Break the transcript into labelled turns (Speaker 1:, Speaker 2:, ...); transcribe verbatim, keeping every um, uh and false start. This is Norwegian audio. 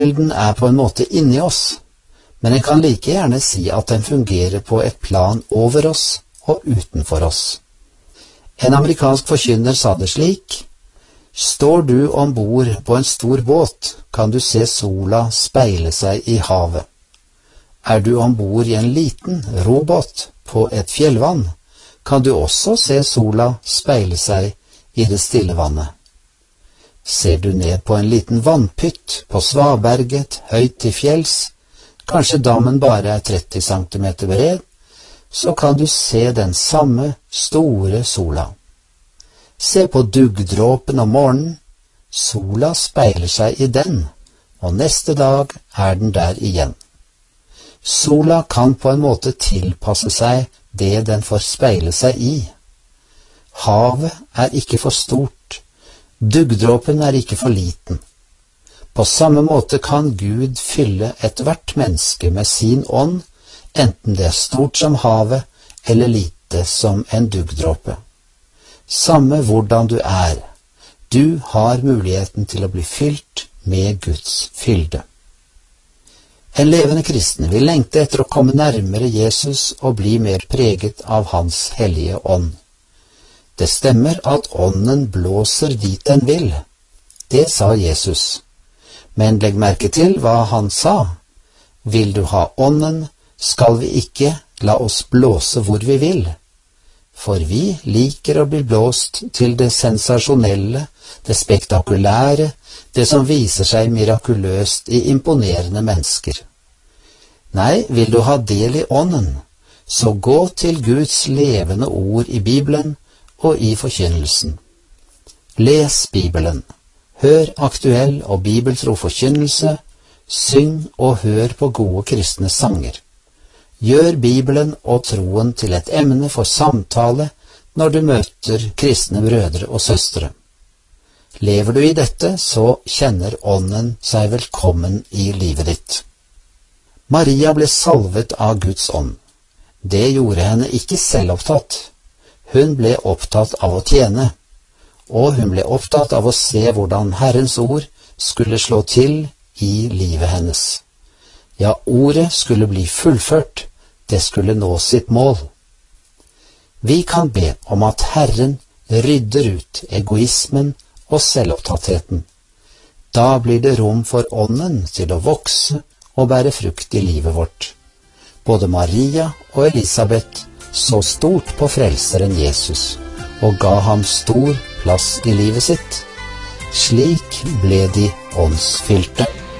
Speaker 1: Den er på en måte inni oss, men en kan like gjerne si at den fungerer på et plan over oss og utenfor oss. En amerikansk forkynner sa det slik: står du ombord på en stor båt, kan du se sola speile seg i havet. Er du ombord i en liten robåt på et fjellvann, kan du også se sola speile seg i det stille vannet. Ser du ned på en liten vannpytt på svaberget høyt til fjells, kanskje dammen bare er tretti centimeter bred, så kan du se den samme store sola. Se på duggdråpen om morgenen, sola speiler seg i den, og neste dag er den der igjen. Sola kan på en måte tilpasse seg det den får speile seg i. Havet er ikke for stort, duggdråpen er ikke for liten. På samme måte kan Gud fylle et hvert menneske med sin ånd, enten det er stort som havet eller lite som en duggdråpe. Samme hvordan du er, du har muligheten til å bli fylt med Guds fylde. En levende kristen vil lengte etter å komme nærmere Jesus og bli mer preget av Hans hellige ånd. Det stemmer at ånden blåser dit den vil. Det sa Jesus. Men legg merke til hva han sa. Vil du ha ånden, skal vi ikke la oss blåse hvor vi vil. For vi liker å bli blåst til det sensasjonelle, det spektakulære, det som viser seg mirakuløst i imponerende mennesker. Nei, vil du ha del i ånden, så gå til Guds levende ord i Bibelen og i forkynnelsen. Les Bibelen, hør aktuell og bibeltro forkynnelse, syng og hør på gode kristne sanger. Gjør Bibelen og troen til et emne for samtale når du møter kristne brødre og søstre. Lever du i dette, så kjenner ånden seg velkommen i livet ditt. Maria ble salvet av Guds ånd. Det gjorde henne ikke selvopptatt. Hun ble opptatt av å tjene, og hun ble opptatt av å se hvordan Herrens ord skulle slå til i livet hennes. Ja, ordet skulle bli fullført, det skulle nå sitt mål. Vi kan be om at Herren rydder ut egoismen og selvopptattheten. Da blir det rom for ånden til å vokse og bære frukt i livet vårt. Både Maria og Elisabeth så stort på frelseren Jesus og ga ham stor plass i livet sitt. Slik ble de åndsfylte.